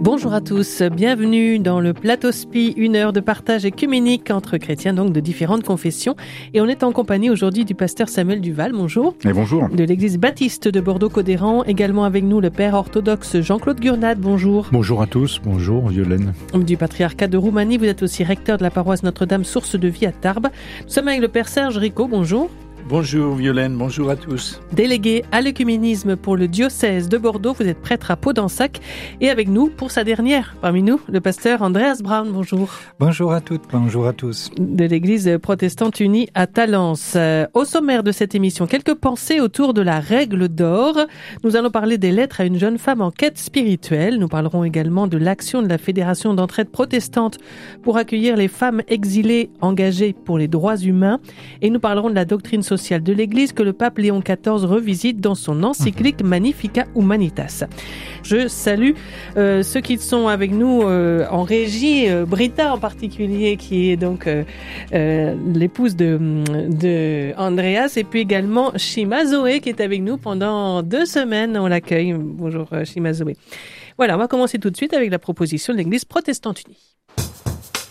Bonjour à tous, bienvenue dans le Plateau Spi, une heure de partage œcuménique entre chrétiens donc de différentes confessions. Et on est en compagnie aujourd'hui du pasteur Samuel Duval, bonjour. Et bonjour. De l'église baptiste de Bordeaux-Codéran, également avec nous le père orthodoxe Jean-Claude Gurnade, bonjour. Bonjour à tous, bonjour Violaine. Du patriarcat de Roumanie, vous êtes aussi recteur de la paroisse Notre-Dame Source de Vie à Tarbes. Nous sommes avec le père Serge Rico, bonjour. Bonjour Violaine, bonjour à tous. Délégué à l'œcuménisme pour le diocèse de Bordeaux, vous êtes prêtre à Podensac et avec nous, pour sa dernière, parmi nous, le pasteur Andreas Braun, bonjour. Bonjour à toutes, bonjour à tous. De l'église protestante unie à Talence. Au sommaire de cette émission, quelques pensées autour de la règle d'or. Nous allons parler des lettres à une jeune femme en quête spirituelle. Nous parlerons également de l'action de la Fédération d'entraide protestante pour accueillir les femmes exilées engagées pour les droits humains. Et nous parlerons de la doctrine sociale de l'Église que le pape Léon XIV revisite dans son encyclique Magnificat Humanitas. Je salue ceux qui sont avec nous en régie, Britta en particulier, qui est donc l'épouse de Andreas, et puis également Shima Zoé qui est avec nous pendant 2 semaines. On l'accueille. Bonjour Shima Zoé. Voilà, on va commencer tout de suite avec la proposition de l'Église protestante unie.